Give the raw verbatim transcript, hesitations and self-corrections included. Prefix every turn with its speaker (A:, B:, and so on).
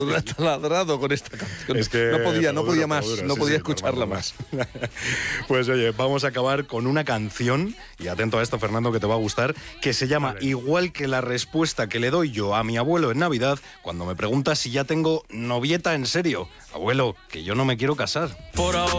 A: taladrado con esta canción.
B: Es que
A: no podía, no
B: duro,
A: podía más,
B: duro,
A: no
B: sí,
A: podía
B: sí,
A: escucharla
B: normal,
A: más.
B: Pues oye, vamos a acabar con una canción, y atento a esto, Fernando, que te va a gustar, que se llama
C: Vale.
B: igual que la respuesta que le doy yo a mi abuelo en Navidad cuando me pregunta si ya tengo novieta en serio. Abuelo, que yo no me quiero casar.
D: Por ahora.